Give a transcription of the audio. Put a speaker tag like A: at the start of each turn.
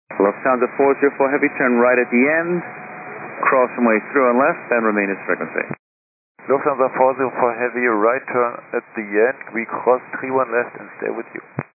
A: Lufthansa 404 Heavy, turn right at the end, cross runway through and left, and remain as frequency.
B: Lufthansa 404 Heavy, right turn at the end, we cross 31 left and stay with you.